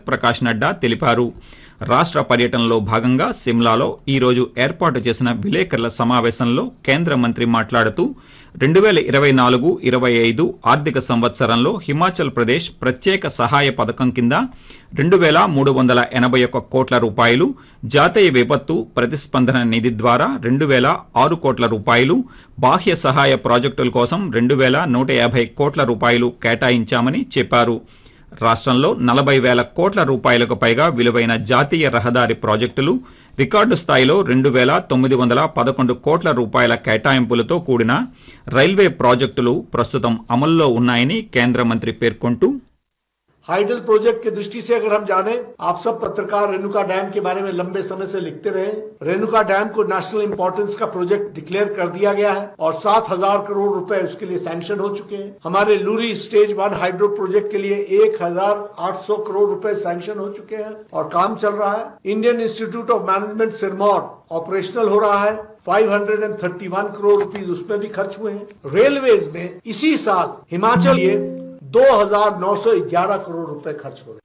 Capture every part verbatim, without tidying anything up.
ప్రకాష్ నడ్డా తెలిపారు. రాష్ట్ర పర్యటనలో భాగంగా సిమ్లాలో ఈరోజు ఏర్పాటు చేసిన విలేకరుల సమావేశంలో కేంద్ర మంత్రి మాట్లాడుతూ రెండు వేల ఇరవై నాలుగు ఇరవై ఐదు ఆర్థిక సంవత్సరంలో హిమాచల్ ప్రదేశ్ ప్రత్యేక సహాయ పథకం కింద రెండు వేల మూడు వందల ఎనభై ఒక్క కోట్ల రూపాయలు, జాతీయ విపత్తు ప్రతిస్పందన నిధి ద్వారా రెండు వేల ఆరు కోట్ల రూపాయలు, బాహ్య సహాయ ప్రాజెక్టుల కోసం రెండు వేల నూట యాభై కోట్ల రూపాయలు కేటాయించామని చెప్పారు. రాష్ట్రంలో నలభై వేల కోట్ల రూపాయలకు పైగా విలువైన జాతీయ రహదారి ప్రాజెక్టులు, రికార్డు స్థాయిలో రెండు వేల తొమ్మిది వందల పదకొండు కోట్ల రూపాయల కేటాయింపులతో కూడిన రైల్వే ప్రాజెక్టులు ప్రస్తుతం అమల్లో ఉన్నాయని కేంద్ర మంత్రి పేర్కొంటూ हाइडल प्रोजेक्ट की दृष्टि से अगर हम जाने, आप सब पत्रकार रेणुका डैम के बारे में लंबे समय से लिखते रहे। रेणुका डैम को नेशनल इंपॉर्टेंस का प्रोजेक्ट डिक्लेयर कर दिया गया है और सात हजार करोड़ रुपए उसके लिए सैंक्शन हो चुके हैं। हमारे Lurie stage one hydro project के लिए एक हजार आठ सौ करोड़ रुपए सैंक्शन हो चुके हैं और काम चल रहा है। Indian institute of management Sirmaur operational हो रहा है। पाँच सौ इकतीस करोड़ रुपीस उसमें भी खर्च हुए हैं। रेलवेज में इसी साल हिमाचल ये दो हजार नौ सौ ग्यारह करोड़ रुपए खर्च हो रहे।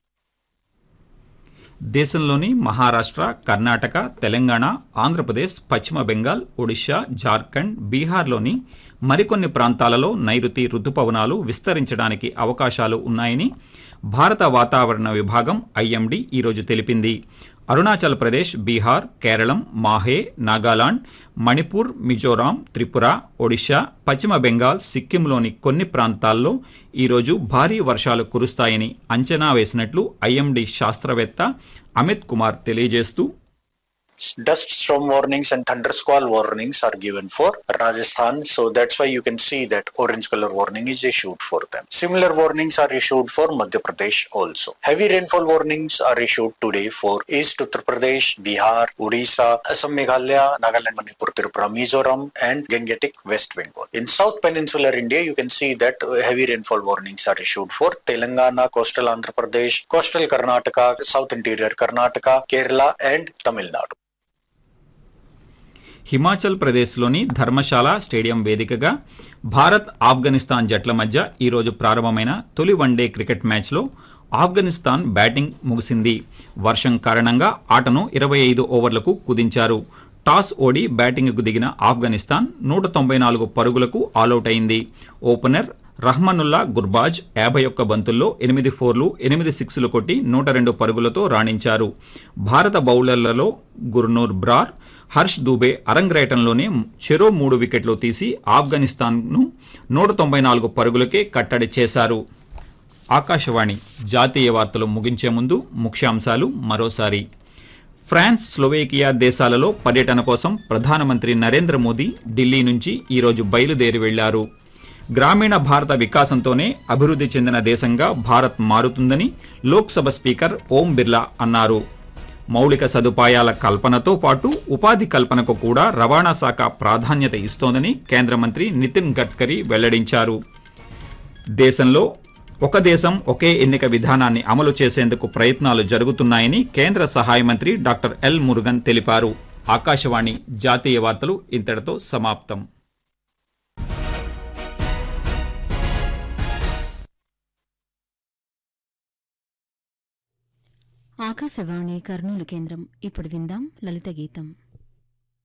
దేశంలోని మహారాష్ట్ర, కర్ణాటక, తెలంగాణ, ఆంధ్రప్రదేశ్, పశ్చిమ బెంగాల్, ఒడిశా, జార్ఖండ్, బీహార్లోని మరికొన్ని ప్రాంతాలలో నైరుతి రుతుపవనాలు విస్తరించడానికి అవకాశాలు ఉన్నాయని భారత వాతావరణ విభాగం ఐఎండీ ఈరోజు తెలిపింది. అరుణాచల్ ప్రదేశ్, బీహార్, కేరళం, మాహే, నాగాలాండ్, మణిపూర్, మిజోరాం, త్రిపుర, ఒడిశా, పశ్చిమ బెంగాల్, సిక్కింలోని కొన్ని ప్రాంతాల్లో ఈరోజు భారీ వర్షాలు కురుస్తాయని అంచనా వేసినట్లు ఐఎండీ శాస్త్రవేత్త అమిత్ కుమార్ తెలియజేస్తూ dust storm warnings and thunder squall warnings are given for Rajasthan, so that's why you can see that orange color warning is issued for them. Similar warnings are issued for Madhya Pradesh also. Heavy rainfall warnings are issued today for East Uttar Pradesh, Bihar, Odisha, Assam, Meghalaya, Nagaland, Manipur, Tripura, Mizoram and Gangetic West Bengal. In South Peninsular India, you can see that heavy rainfall warnings are issued for Telangana, coastal Andhra Pradesh, coastal Karnataka, South Interior Karnataka, Kerala and Tamil Nadu. Himachal ప్రదేశ్లోని Dharamshala stadium వేదికగా భారత్, ఆఫ్ఘనిస్తాన్ జట్ల మధ్య ఈరోజు ప్రారంభమైన తొలి one day cricket మ్యాచ్లో Afghanistan batting ముగిసింది. వర్షం కారణంగా ఆటను ఇరవై ఐదు ఓవర్లకు కుదించారు. టాస్ ఓడి బ్యాటింగ్కు దిగిన ఆఫ్ఘనిస్తాన్ నూట తొంభై నాలుగు పరుగులకు ఆలౌట్ అయింది. ఓపెనర్ రహ్మనుల్లా గుర్బాజ్ యాభై ఒక్క బంతుల్లో ఎనిమిది ఫోర్లు, ఎనిమిది సిక్స్లు కొట్టి నూట రెండు పరుగులతో రాణించారు. భారత బౌలర్లలో గుర్నూర్ బ్రార్, హర్ష్ దూబే అరంగేట్రంలోనే చెరో మూడు వికెట్లు తీసి ఆఫ్ఘనిస్తాన్ను నూట తొంభై నాలుగు పరుగులకే కట్టడి చేశారు. ఆకాశవాణి జాతీయ వార్తలు ముగించే ముందు ముఖ్యాంశాలు మరోసారి. ఫ్రాన్స్, స్లోవేకియా దేశాలలో పర్యటన కోసం ప్రధానమంత్రి నరేంద్ర మోదీ ఢిల్లీ నుంచి ఈరోజు బయలుదేరి వెళ్లారు. గ్రామీణ భారత వికాసంతోనే అభివృద్ధి చెందిన దేశంగా భారత్ మారుతుందని లోక్సభ స్పీకర్ ఓం బిర్లా అన్నారు. మౌలిక సదుపాయాల కల్పనతో పాటు ఉపాధి కల్పనకు కూడా రవాణా శాఖ ప్రాధాన్యత ఇస్తోందని కేంద్ర మంత్రి నితిన్ గడ్కరీ వెల్లడించారు. దేశంలో ఒక దేశం ఒకే ఎన్నిక విధానాన్ని అమలు చేసేందుకు ప్రయత్నాలు జరుగుతున్నాయని కేంద్ర సహాయ మంత్రి డాక్టర్ ఎల్ మురుగన్ తెలిపారు. ఆకాశవాణి జాతీయ వార్తలు ఇంతటితో సమాప్తం. ఆకాశవాణి కర్నూలు కేంద్రం. ఇప్పుడు విందాం లలిత గీతం.